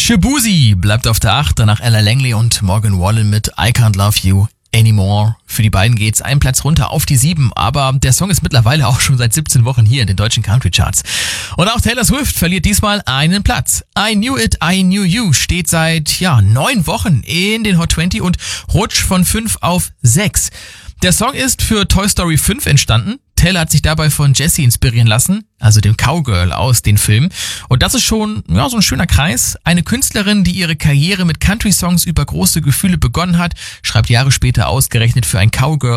Shaboozey bleibt auf der 8, danach Ella Langley und Morgan Wallen mit I Can't Love You Anymore. Für die beiden geht's einen Platz runter auf die 7, aber der Song ist mittlerweile auch schon seit 17 Wochen hier in den deutschen Country Charts. Und auch Taylor Swift verliert diesmal einen Platz. I Knew It, I Knew You steht seit 9 Wochen in den Hot 20 und rutscht von 5 auf 6. Der Song ist für Toy Story 5 entstanden. Taylor hat sich dabei von Jessie inspirieren lassen, also dem Cowgirl aus den Filmen. Und das ist schon so ein schöner Kreis. Eine Künstlerin, die ihre Karriere mit Country-Songs über große Gefühle begonnen hat, schreibt Jahre später ausgerechnet für ein Cowgirl